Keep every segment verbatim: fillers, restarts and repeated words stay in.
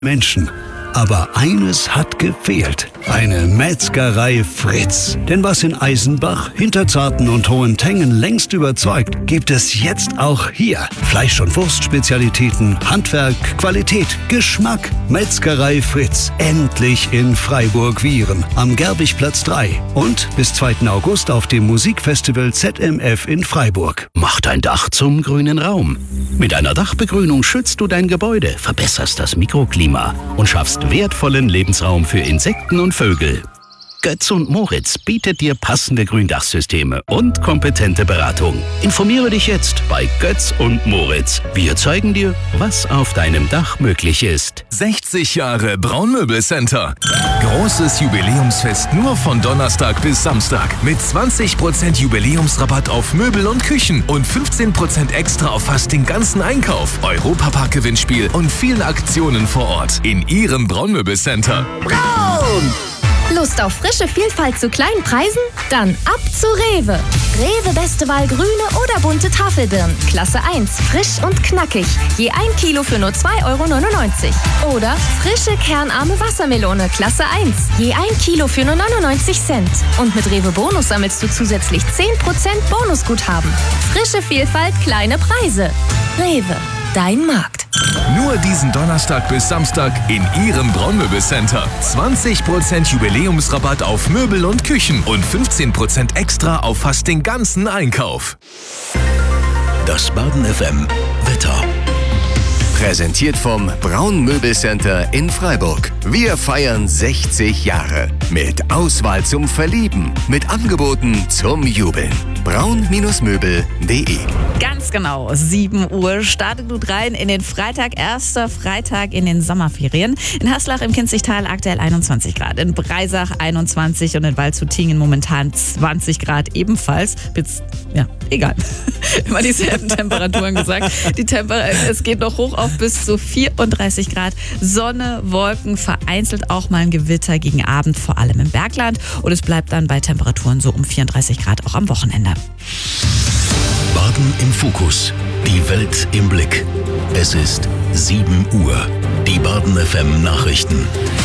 Menschen. Aber eines hat gefehlt. Eine Metzgerei Fritz. Denn was in Eisenbach, Hinterzarten und Hohentengen längst überzeugt, gibt es jetzt auch hier. Fleisch- und Wurstspezialitäten, Handwerk, Qualität, Geschmack. Metzgerei Fritz. Endlich in Freiburg-Wihren. Am Gerwigplatz drei. Und bis zweiten August auf dem Musikfestival Z M F in Freiburg. Mach dein Dach zum grünen Raum. Mit einer Dachbegrünung schützt du dein Gebäude, verbesserst das Mikroklima und schaffst wertvollen Lebensraum für Insekten und Vögel. Götz und Moritz bietet dir passende Gründachsysteme und kompetente Beratung. Informiere dich jetzt bei Götz und Moritz. Wir zeigen dir, was auf deinem Dach möglich ist. sechzig Jahre Braunmöbelcenter. Großes Jubiläumsfest nur von Donnerstag bis Samstag. Mit zwanzig Prozent Jubiläumsrabatt auf Möbel und Küchen und fünfzehn Prozent extra auf fast den ganzen Einkauf. Europapark-Gewinnspiel und vielen Aktionen vor Ort. In Ihrem Braunmöbelcenter. Braun! Lust auf frische Vielfalt zu kleinen Preisen? Dann ab zu Rewe. Rewe beste Wahl grüne oder bunte Tafelbirnen. Klasse eins, frisch und knackig. Je ein Kilo für nur zwei Euro neunundneunzig. Oder frische kernarme Wassermelone. Klasse eins. Je ein Kilo für nur neunundneunzig Cent. Und mit Rewe Bonus sammelst du zusätzlich zehn Prozent Bonusguthaben. Frische Vielfalt, kleine Preise. Rewe, dein Markt. Nur diesen Donnerstag bis Samstag in Ihrem Braunmöbelcenter. zwanzig Prozent Jubiläumsrabatt auf Möbel und Küchen und fünfzehn Prozent extra auf fast den ganzen Einkauf. Das Baden F M Wetter. Präsentiert vom Braunmöbelcenter in Freiburg. Wir feiern sechzig Jahre. Mit Auswahl zum Verlieben. Mit Angeboten zum Jubeln. braun Möbel punkt de. Ganz genau, sieben Uhr startet gut rein in den Freitag, erster Freitag in den Sommerferien. In Haslach im Kinzigtal aktuell einundzwanzig Grad, in Breisach einundzwanzig und in Waldshutingen momentan zwanzig Grad ebenfalls. Bis, ja, egal. Immer dieselben Temperaturen gesagt. Die Temper- es geht noch hoch auf bis zu vierunddreißig Grad. Sonne, Wolken, vereinzelt auch mal ein Gewitter gegen Abend, vor allem im Bergland. Und es bleibt dann bei Temperaturen so um vierunddreißig Grad auch am Wochenende. Baden im Fokus. Die Welt im Blick. Es ist sieben Uhr. Die Baden F M Nachrichten.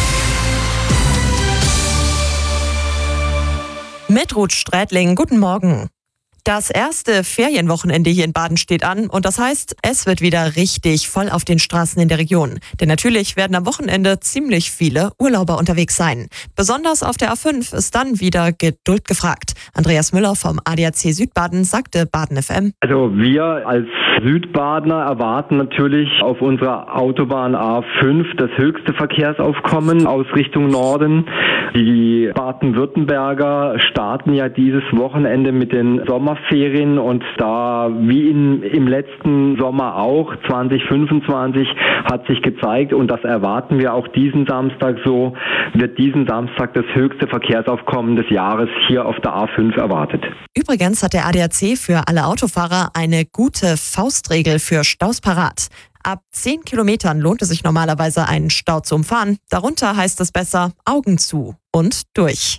Mit Ruth Strätling, guten Morgen. Das erste Ferienwochenende hier in Baden steht an und das heißt, es wird wieder richtig voll auf den Straßen in der Region. Denn natürlich werden am Wochenende ziemlich viele Urlauber unterwegs sein. Besonders auf der A fünf ist dann wieder Geduld gefragt. Andreas Müller vom A D A C Südbaden sagte Baden F M. Also wir als Südbadener erwarten natürlich auf unserer Autobahn A fünf das höchste Verkehrsaufkommen aus Richtung Norden. Die Baden-Württemberger starten ja dieses Wochenende mit den Sommerferien und da, wie in, im letzten Sommer auch, zwanzig fünfundzwanzig, hat sich gezeigt und das erwarten wir auch diesen Samstag so, wird diesen Samstag das höchste Verkehrsaufkommen des Jahres hier auf der A fünf erwartet. Übrigens hat der A D A C für alle Autofahrer eine gute Faustregel für Staus parat. Ab zehn Kilometern lohnt es sich normalerweise, einen Stau zu umfahren. Darunter heißt es besser Augen zu und durch.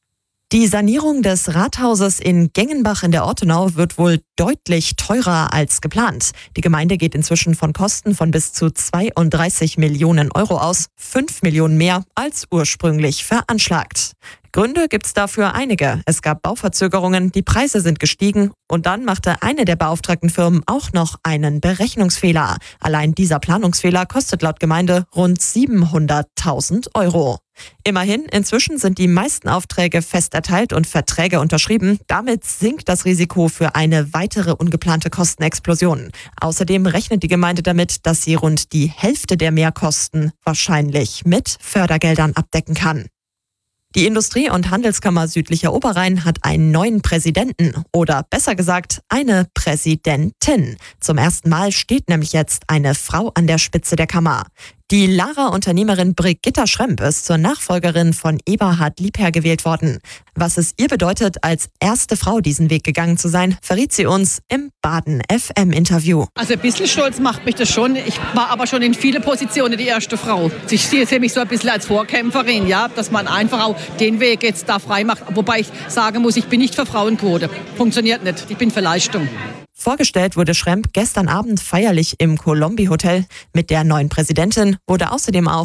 Die Sanierung des Rathauses in Gengenbach in der Ortenau wird wohl deutlich teurer als geplant. Die Gemeinde geht inzwischen von Kosten von bis zu zweiunddreißig Millionen Euro aus, fünf Millionen mehr als ursprünglich veranschlagt. Gründe gibt's dafür einige. Es gab Bauverzögerungen, die Preise sind gestiegen und dann machte eine der beauftragten Firmen auch noch einen Berechnungsfehler. Allein dieser Planungsfehler kostet laut Gemeinde rund siebenhunderttausend Euro. Immerhin, inzwischen sind die meisten Aufträge fest erteilt und Verträge unterschrieben. Damit sinkt das Risiko für eine weitere ungeplante Kostenexplosion. Außerdem rechnet die Gemeinde damit, dass sie rund die Hälfte der Mehrkosten wahrscheinlich mit Fördergeldern abdecken kann. Die Industrie- und Handelskammer Südlicher Oberrhein hat einen neuen Präsidenten oder besser gesagt eine Präsidentin. Zum ersten Mal steht nämlich jetzt eine Frau an der Spitze der Kammer. Die Lara-Unternehmerin Brigitta Schremp ist zur Nachfolgerin von Eberhard Liebherr gewählt worden. Was es ihr bedeutet, als erste Frau diesen Weg gegangen zu sein, verriet sie uns im Baden F M-Interview. Also ein bisschen stolz macht mich das schon. Ich war aber schon in viele Positionen die erste Frau. Ich sehe mich so ein bisschen als Vorkämpferin, ja, dass man einfach auch den Weg jetzt da frei macht. Wobei ich sagen muss, ich bin nicht für Frauenquote. Funktioniert nicht. Ich bin für Leistung. Vorgestellt wurde Schrempp gestern Abend feierlich im Colombi Hotel. Mit der neuen Präsidentin wurde außerdem auch